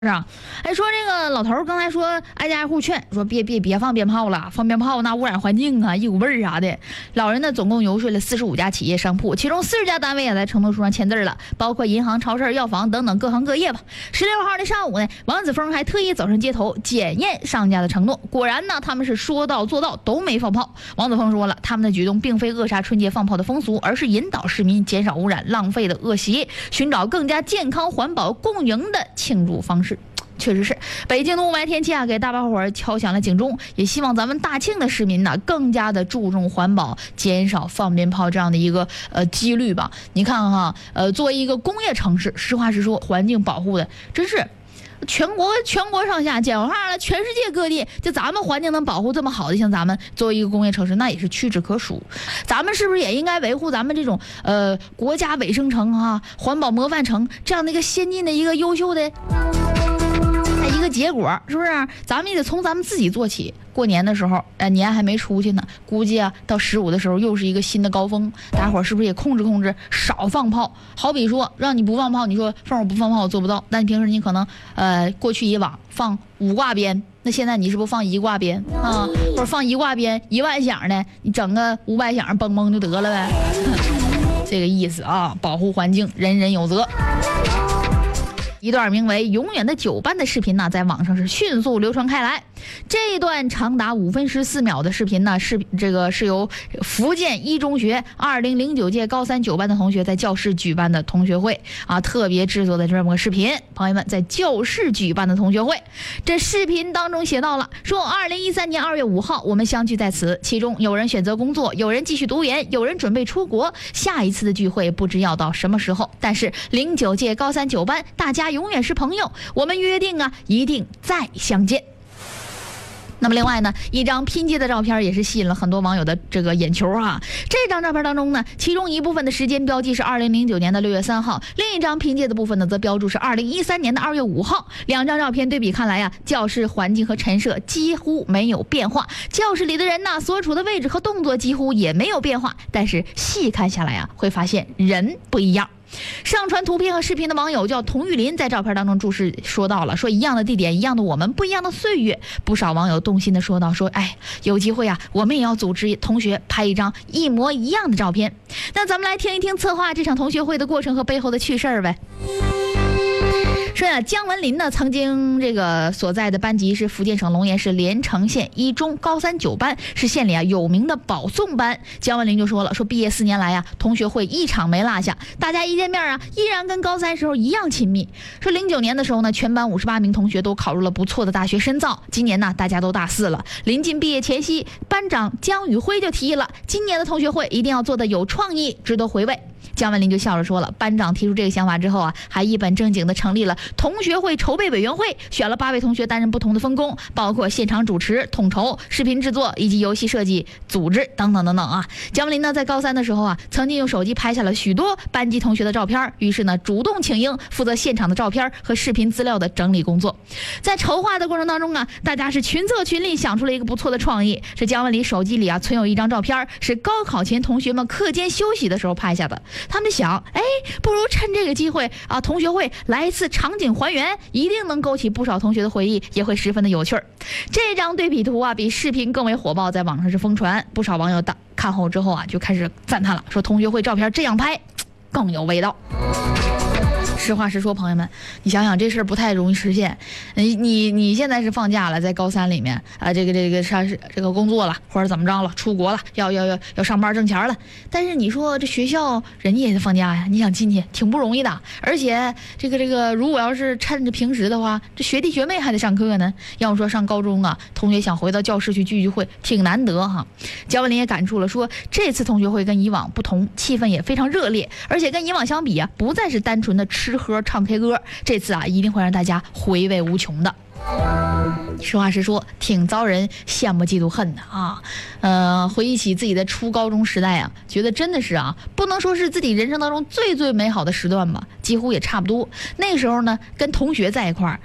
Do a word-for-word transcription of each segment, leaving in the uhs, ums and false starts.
是啊，哎，说这个老头儿刚才说挨家挨户劝说别别别放鞭炮了，放鞭炮那污染环境啊，一股味儿啥的。老人呢总共游说了四十五家企业商铺，其中四十家单位也在承诺书上签字了，包括银行、超市、药房等等各行各业吧。十六号的上午呢，王子峰还特意走上街头检验商家的承诺，果然呢他们是说到做到，都没放炮。王子峰说了，他们的举动并非扼杀春节放炮的风俗，而是引导市民减少污染浪费的恶习，寻找更加健康环保共赢的庆祝方式。确实是，北京的雾霾天气啊，给大家伙儿敲响了警钟，也希望咱们大庆的市民呢，更加的注重环保，减少放鞭炮这样的一个呃几率吧。你看哈，呃，作为一个工业城市，实话实说，环境保护的真是全国全国上下讲话了，全世界各地，就咱们环境能保护这么好的，像咱们作为一个工业城市，那也是屈指可数。咱们是不是也应该维护咱们这种呃国家卫生城啊、环保模范城这样的一个先进的一个优秀的？一个结果是不是？咱们也得从咱们自己做起。过年的时候，呃，年还没出去呢，估计啊，到十五的时候又是一个新的高峰。大伙儿是不是也控制控制，少放炮？好比说，让你不放炮，你说放我不放炮我做不到。但平时你可能，呃，过去以往放五挂鞭，那现在你是不是放一挂鞭啊？或者放一挂鞭一万响的，你整个五百响嘣嘣就得了呗？这个意思啊，保护环境，人人有责。一段名为《永远的九班》的视频呢，在网上是迅速流传开来。这一段长达五分十四秒的视频呢，是这个是由福建一中学二零零九届高三九班的同学在教室举办的同学会啊，特别制作的这么个视频。朋友们，在教室举办的同学会，这视频当中写到了，说二零一三年二月五号，我们相聚在此，其中有人选择工作，有人继续读研，有人准备出国。下一次的聚会不知要到什么时候，但是零九届高三九班大家永远是朋友，我们约定啊，一定再相见。那么另外呢，一张拼接的照片也是吸引了很多网友的这个眼球啊。这张照片当中呢，其中一部分的时间标记是二零零九年的六月三号，另一张拼接的部分呢，则标注是二零一三年的二月五号。两张照片对比看来呀，教室环境和陈设几乎没有变化，教室里的人呢，所处的位置和动作几乎也没有变化，但是细看下来啊，会发现人不一样。上传图片和视频的网友叫童玉林，在照片当中注释说到了，说一样的地点，一样的我们，不一样的岁月。不少网友动心的说到，说哎，有机会啊，我们也要组织同学拍一张一模一样的照片。那咱们来听一听策划这场同学会的过程和背后的趣事儿呗。说呀，姜文林呢曾经这个所在的班级是福建省龙岩市连城县一中高三九班，是县里啊有名的保送班。姜文林就说了，说毕业四年来啊，同学会一场没落下，大家一见面啊，依然跟高三时候一样亲密。说零九年的时候呢，全班五十八名同学都考入了不错的大学深造。今年呢，大家都大四了，临近毕业前夕，班长姜宇辉就提议了，今年的同学会一定要做得有创意，值得回味。姜文林就笑着说了，班长提出这个想法之后啊，还一本正经的成立了同学会筹备委员会，选了八位同学担任不同的分工，包括现场主持、统筹、视频制作以及游戏设计、组织等等等等啊。姜文林呢，在高三的时候啊，曾经用手机拍下了许多班级同学的照片，于是呢，主动请缨负责现场的照片和视频资料的整理工作。在筹划的过程当中啊，大家是群策群力，想出了一个不错的创意。是姜文林手机里啊存有一张照片，是高考前同学们课间休息的时候拍下的。他们想，哎，不如趁这个机会啊，同学会来一次场景还原，一定能勾起不少同学的回忆，也会十分的有趣儿。这张对比图啊，比视频更为火爆，在网上是疯传。不少网友打看后之后啊，就开始赞叹了，说同学会照片这样拍更有味道。实话实说，朋友们，你想想这事儿不太容易实现。你你你现在是放假了，在高三里面啊，这个这个上是这个工作了，或者怎么着了，出国了，要要要要上班挣钱了。但是你说这学校人家也得放假呀，你想进去挺不容易的。而且这个这个，如果要是趁着平时的话，这学弟学妹还得上课呢。要说上高中啊，同学想回到教室去聚聚会，挺难得哈。姜文林也感触了，说这次同学会跟以往不同，气氛也非常热烈，而且跟以往相比啊，不再是单纯的吃喝唱 K 歌，这次啊一定会让大家回味无穷的。实话实说，挺遭人羡慕嫉妒恨的啊。呃，回忆起自己的初高中时代啊，觉得真的是啊，不能说是自己人生当中最最美好的时段吧，几乎也差不多。那时候呢，跟同学在一块儿，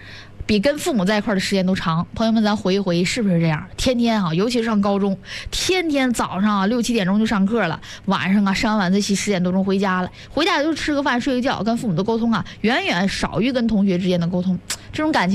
比跟父母在一块儿的时间都长。朋友们，咱回忆回忆，是不是这样？天天啊，尤其是上高中，天天早上啊六七点钟就上课了，晚上啊上完晚自习十点多钟回家了，回家就吃个饭睡个觉，跟父母的沟通啊，远远少于跟同学之间的沟通，这种感情。